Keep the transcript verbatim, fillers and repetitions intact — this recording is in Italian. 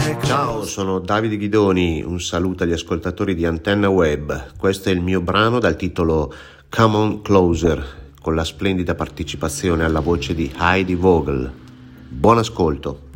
Ciao, sono Davide Ghidoni, un saluto agli ascoltatori di Antenna Web. Questo è il mio brano dal titolo Come On Closer, con la splendida partecipazione alla voce di Heidi Vogel. Buon ascolto.